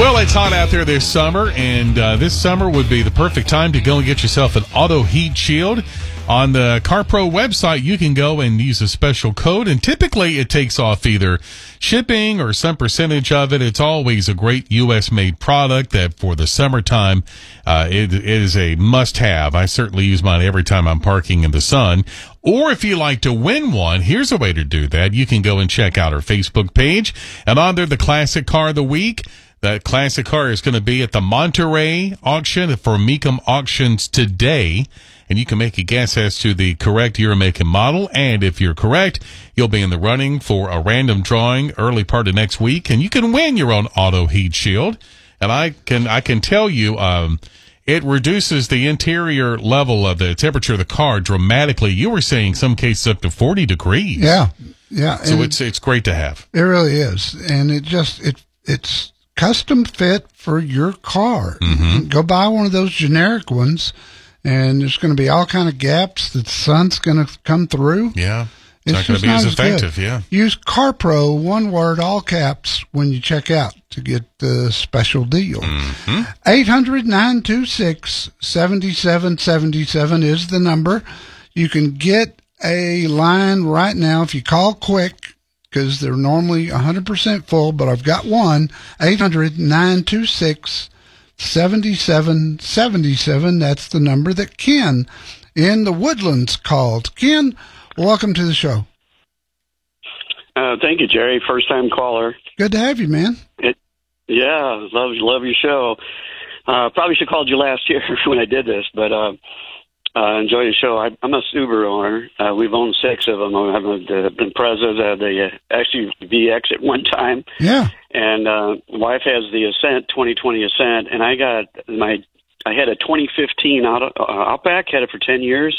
Well, it's hot out there this summer, and this summer would be the perfect time to go and get yourself an auto heat shield. On the CarPro website, you can go and use a special code, and typically it takes off either shipping or some percentage of it. It's always a great U.S.-made product that for the summertime, it is a must-have. I certainly use mine every time I'm parking in the sun. Or if you like to win one, here's a way to do that. You can go and check out our Facebook page, and on there, the Classic Car of the Week. That classic car is going to be at the Monterey auction for Mecum Auctions today. And you can make a guess as to the correct year, make, and model. And if you're correct, you'll be in the running for a random drawing early part of next week. And you can win your own auto heat shield. And I can tell you, it reduces the interior level of the temperature of the car dramatically. You were saying some cases up to 40 degrees. Yeah. So it's great to have. It really is. And it's custom fit for your car. Mm-hmm. Go buy one of those generic ones, and there's going to be all kind of gaps that the sun's going to come through. Yeah. It's not going to be as effective, yeah. Use CarPro, one word, all caps, when you check out to get the special deal. 800-926-7777 is the number. You can get a line right now if you call quick, because they're normally 100% full, but I've got one, 800-926-7777. That's the number that Ken in the Woodlands called. Ken, welcome to the show. Thank you, Jerry. First-time caller. Good to have you, man. Yeah, love your show. Probably should have called you last year when I did this, but enjoy the show. I'm a Subaru owner. We've owned 6 of them. I have the Imprezas, the SUVX at one time. Yeah. And wife has the Ascent, 2020 Ascent, and I had a 2015 Outback, had it for 10 years.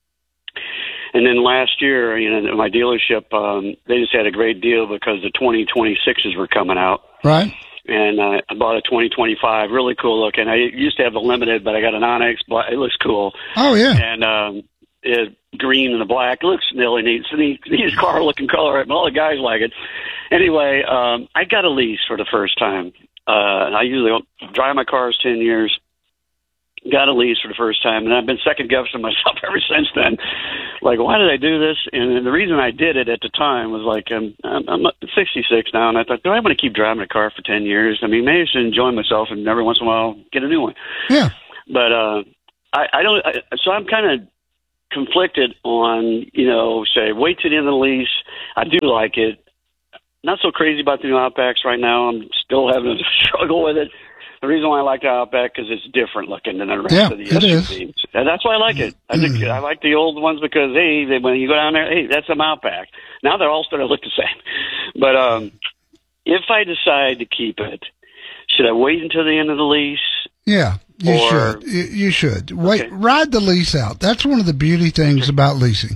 And then last year, my dealership, they just had a great deal because the 2026s were coming out. Right. And I bought a 2025, really cool looking. I used to have the Limited, but I got an Onyx. It looks cool. Oh, yeah. And it's green and the black. It looks really neat. It's a neat car-looking color. All the guys like it. Anyway, I got a lease for the first time. I usually drive my cars 10 years. Got a lease for the first time, and I've been second-guessing myself ever since then. Like, why did I do this? And the reason I did it at the time was like, I'm 66 now, and I thought, do I want to keep driving a car for 10 years? I mean, maybe I should enjoy myself and every once in a while get a new one. Yeah. But I don't. So I'm kind of conflicted on, say, wait till the end of the lease. I do like it. Not so crazy about the new Outbacks right now. I'm still having to struggle with it. The reason why I like the Outback is it's different looking than the rest of the SUVs. And that's why I like it. I like the old ones because, when you go down there, that's an Outback. Now they're all starting to look the same. But if I decide to keep it, should I wait until the end of the lease? Yeah, should. You should. Wait, okay. Ride the lease out. That's one of the beauty things about leasing.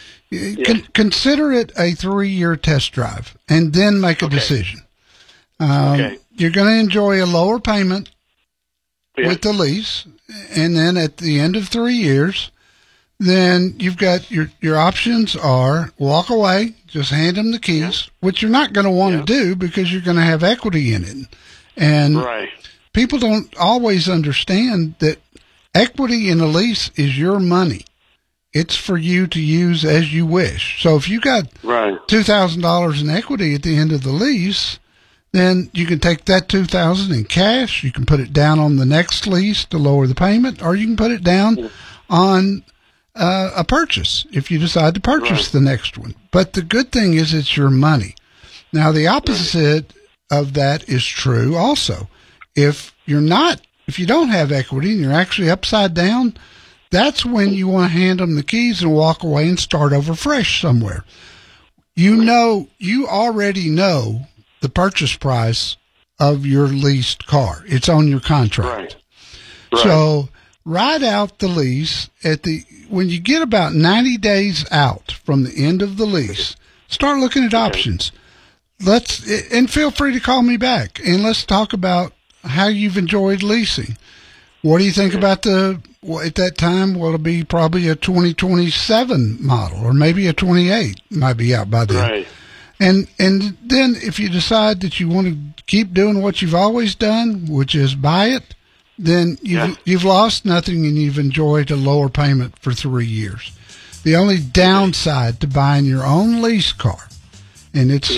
Consider it a 3-year test drive and then make a decision. You're going to enjoy a lower payment with the lease, and then at the end of 3 years, then you've got your options are walk away, just hand them the keys, which you're not going to want to do because you're going to have equity in it. And people don't always understand that equity in a lease is your money. It's for you to use as you wish. So if you got $2,000 in equity at the end of the lease, then you can take that $2,000 in cash. You can put it down on the next lease to lower the payment, or you can put it down on a purchase if you decide to purchase the next one. But the good thing is it's your money. Now, the opposite of that is true also. If you don't have equity and you're actually upside down, that's when you want to hand them the keys and walk away and start over fresh somewhere. You already know the purchase price of your leased car. It's on your contract. Right. So ride out the lease when you get about 90 days out from the end of the lease, start looking at options. And feel free to call me back and let's talk about how you've enjoyed leasing. What do you think about at that time, it'll be probably a 2027 model or maybe a 28 might be out by then. Right. And then if you decide that you want to keep doing what you've always done, which is buy it, then you've lost nothing and you've enjoyed a lower payment for 3 years. The only downside to buying your own lease car, and it's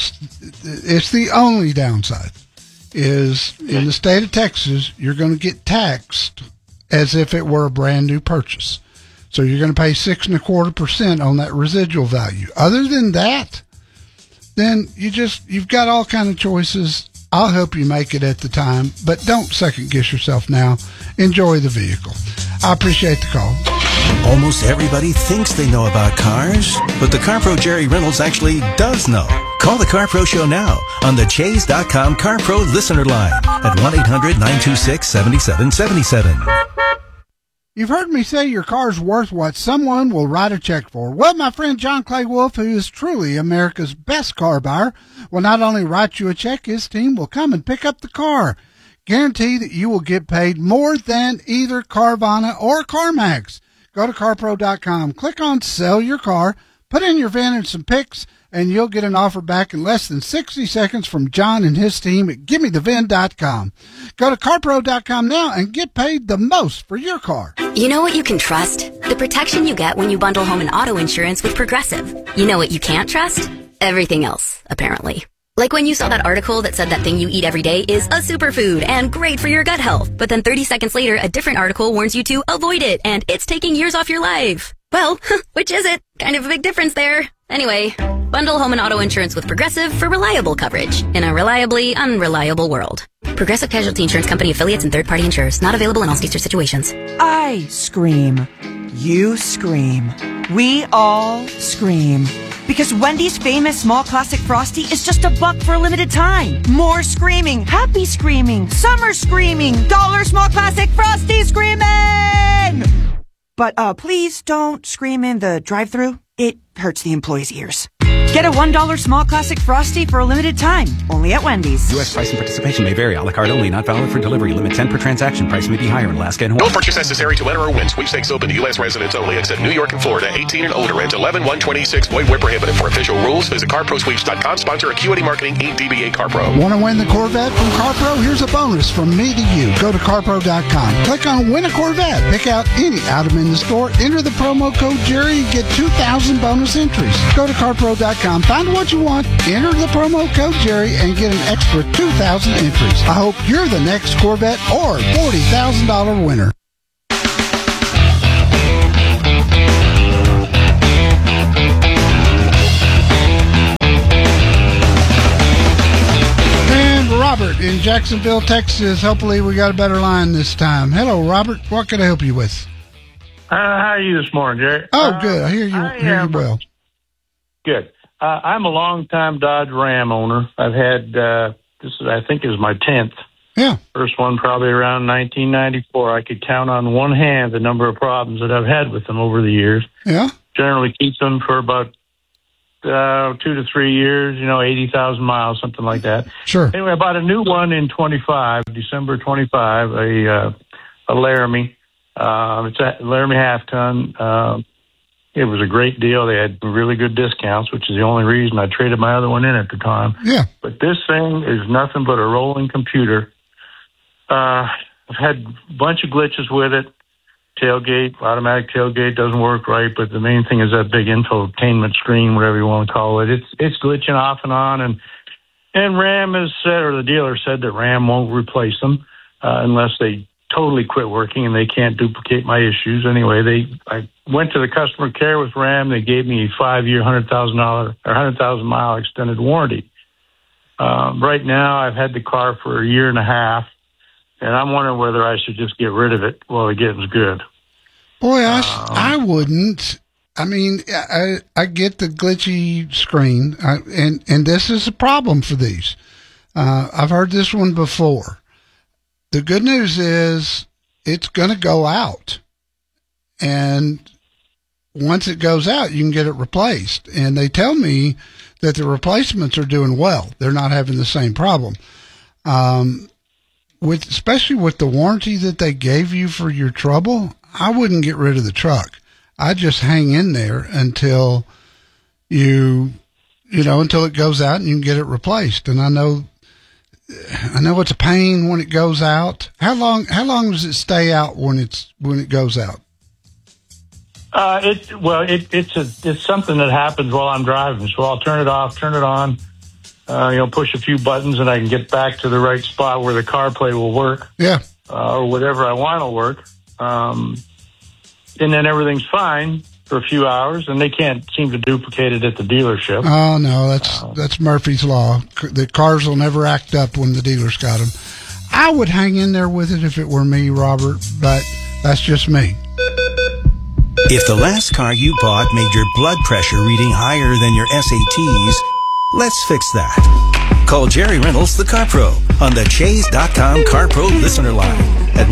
the only downside, is in the state of Texas, you're going to get taxed as if it were a brand new purchase. So you're going to pay 6.25% on that residual value. Other than that, then you've got all kind of choices. I'll help you make it at the time, but don't second guess yourself now. Enjoy the vehicle. I appreciate the call. Almost everybody thinks they know about cars, but the CarPro Jerry Reynolds actually does know. Call the CarPro Show now on the Chase.com CarPro listener line at 1-800-926-7777. You've heard me say your car's worth what someone will write a check for. Well, my friend John Clay Wolf, who is truly America's best car buyer, will not only write you a check, his team will come and pick up the car. Guarantee that you will get paid more than either Carvana or CarMax. Go to CarPro.com, click on Sell Your Car, put in your VIN and some pics, and you'll get an offer back in less than 60 seconds from John and his team at GiveMeTheVIN.com. Go to CarPro.com now and get paid the most for your car. You know what you can trust? The protection you get when you bundle home and auto insurance with Progressive. You know what you can't trust? Everything else, apparently. Like when you saw that article that said that thing you eat every day is a superfood and great for your gut health. But then 30 seconds later, a different article warns you to avoid it and it's taking years off your life. Well, which is it? Kind of a big difference there. Anyway, bundle home and auto insurance with Progressive for reliable coverage in a reliably unreliable world. Progressive Casualty Insurance Company affiliates and third-party insurers. Not available in all states or situations. I scream. You scream. We all scream. Because Wendy's famous small classic Frosty is just $1 for a limited time. More screaming, happy screaming, summer screaming, $1 small classic Frosty screaming! But please don't scream in the drive-thru. It hurts the employees' ears. Get a $1 small classic Frosty for a limited time, only at Wendy's. U.S. price and participation may vary. A la carte only, not valid for delivery. Limit 10 per transaction. Price may be higher in Alaska and Hawaii. No purchase necessary to enter or win. Sweepstakes open to U.S. residents only, except New York and Florida. 18 and older. Ends 11/1/26. Void where prohibited. For official rules, visit CarProSweeps.com. Sponsor Acuity Marketing, Inc. DBA CarPro. Want to win the Corvette from CarPro? Here's a bonus from me to you. Go to CarPro.com. Click on Win a Corvette. Pick out any item in the store. Enter the promo code Jerry and get 2,000 bonus entries. Go to CarPro.com. Find what you want, enter the promo code Jerry, and get an extra 2,000 entries. I hope you're the next Corvette or $40,000 winner. And Robert in Jacksonville, Texas. Hopefully we got a better line this time. Hello, Robert. What can I help you with? How are you this morning, Jerry? Oh, good. I hear you well. Good. I'm a long-time Dodge Ram owner. I've had, I think is my 10th. Yeah. First one probably around 1994. I could count on one hand the number of problems that I've had with them over the years. Yeah. Generally keep them for about 2 to 3 years, 80,000 miles, something like that. Sure. Anyway, I bought a new one in December 25, a Laramie. It's a Laramie half-ton. It was a great deal. They had really good discounts, which is the only reason I traded my other one in at the time. Yeah. But this thing is nothing but a rolling computer. I've had a bunch of glitches with it. Automatic tailgate doesn't work right, but the main thing is that big infotainment screen, whatever you want to call it. It's glitching off and on, and Ram has said, or the dealer said, that Ram won't replace them unless they totally quit working and they can't duplicate my issues. Anyway, I went to the customer care with Ram. They gave me a 5-year, $100,000 mile extended warranty. Right now, I've had the car for a year and a half, and I'm wondering whether I should just get rid of it while the getting's good. Boy, I wouldn't. I mean, I get the glitchy screen, and this is a problem for these. I've heard this one before. The good news is it's going to go out. And once it goes out, you can get it replaced. And they tell me that the replacements are doing well. They're not having the same problem. Especially with the warranty that they gave you for your trouble, I wouldn't get rid of the truck. I'd just hang in there until until it goes out and you can get it replaced. And I know I know it's a pain when it goes out. How long does it stay out when it goes out? It's something that happens while I'm driving. So I'll turn it off, turn it on, push a few buttons, and I can get back to the right spot where the CarPlay will work. Yeah. Or whatever I want will work. And then everything's fine for a few hours, and they can't seem to duplicate it at the dealership. Oh, no, that's Murphy's Law. The cars will never act up when the dealer's got them. I would hang in there with it if it were me, Robert, but that's just me. If the last car you bought made your blood pressure reading higher than your SATs, let's fix that. Call Jerry Reynolds, the Car Pro, on the Chase.com Car Pro listener line at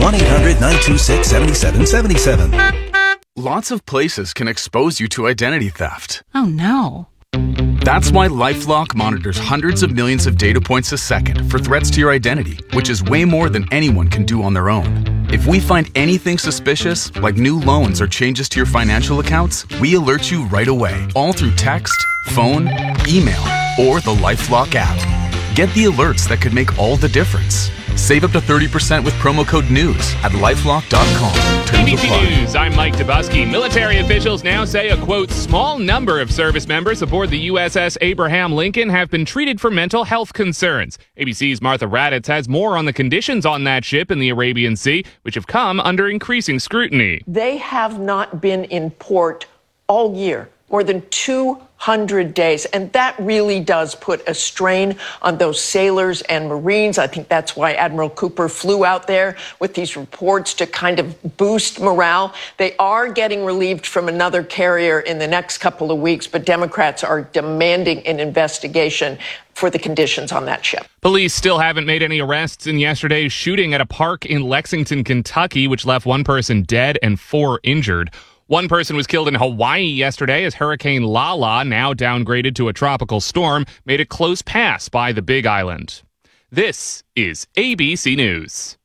1-800-926-7777. Lots of places can expose you to identity theft. Oh, no. That's why LifeLock monitors hundreds of millions of data points a second for threats to your identity, which is way more than anyone can do on their own. If we find anything suspicious, like new loans or changes to your financial accounts, we alert you right away, all through text, phone, email, or the LifeLock app. Get the alerts that could make all the difference. Save up to 30% with promo code NEWS at LifeLock.com. ABC News, I'm Mike Dubusky. Military officials now say a, quote, small number of service members aboard the USS Abraham Lincoln have been treated for mental health concerns. ABC's Martha Raddatz has more on the conditions on that ship in the Arabian Sea, which have come under increasing scrutiny. They have not been in port all year, more than 200 days. And that really does put a strain on those sailors and Marines. I think that's why Admiral Cooper flew out there with these reports to kind of boost morale. They are getting relieved from another carrier in the next couple of weeks, but Democrats are demanding an investigation for the conditions on that ship. Police still haven't made any arrests in yesterday's shooting at a park in Lexington, Kentucky, which left one person dead and 4 injured. One person was killed in Hawaii yesterday as Hurricane Lala, now downgraded to a tropical storm, made a close pass by the Big Island. This is ABC News.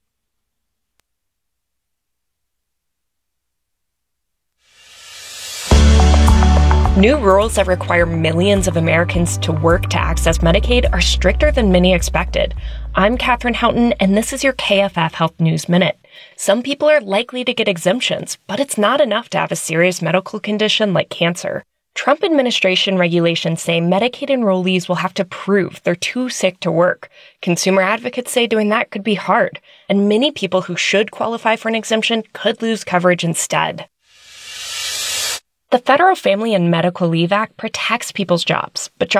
New rules that require millions of Americans to work to access Medicaid are stricter than many expected. I'm Katherine Houghton, and this is your KFF Health News Minute. Some people are likely to get exemptions, but it's not enough to have a serious medical condition like cancer. Trump administration regulations say Medicaid enrollees will have to prove they're too sick to work. Consumer advocates say doing that could be hard, and many people who should qualify for an exemption could lose coverage instead. The Federal Family and Medical Leave Act protects people's jobs, but